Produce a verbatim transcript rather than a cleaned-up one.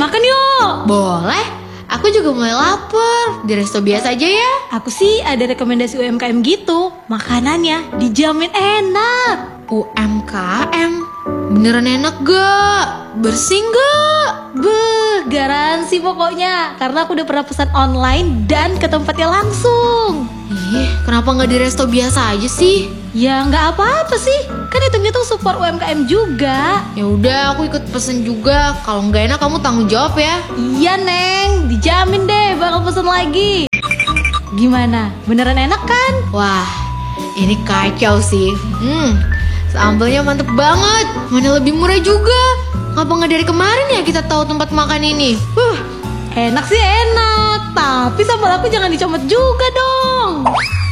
makan yuk. Boleh, aku juga mulai lapar. Di resto biasa aja ya. Aku sih ada rekomendasi U M K M gitu. Makanannya dijamin enak. U M K M? Beneran enak gak? Bersih gak? Beuh, garansi pokoknya. Karena aku udah pernah pesan online dan ke tempatnya langsung. Ih, kenapa gak di resto biasa aja sih? Ya nggak apa-apa sih. Kan hitungnya tuh support U M K M juga. Ya udah, aku ikut pesen juga. Kalau nggak enak kamu tanggung jawab ya. Iya Neng, dijamin deh bakal pesen lagi. Gimana? Beneran enak kan? Wah, ini kacau sih. Hmm, sambelnya mantep banget. Mana lebih murah juga. Ngapa nggak dari kemarin ya kita tahu tempat makan ini? Huh, enak sih enak. Tapi sambal aku jangan dicomot juga dong.